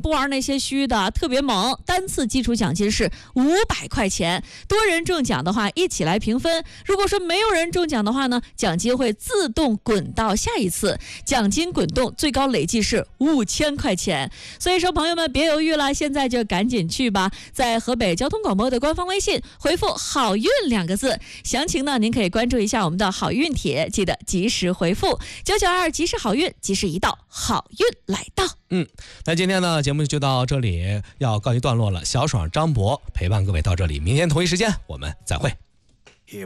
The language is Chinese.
不玩那些虚的，特别猛。单次基础奖金是500块钱，多人中奖的话一起来平分。如果说没有人中奖的话呢，奖金会自动滚到下一次，奖金滚动最高累计是5000块钱。所以说朋友们别犹豫了，现在就赶紧去吧，在河北交通广播的官方微信回复好运2个字，详情呢您可以关注一下我们的好运帖，记得及时回复992及时好运，及时一到，好运来到。 那今天呢节目就到这里要告一段落了，小爽张博陪伴各位到这里，明天同一时间我们再会。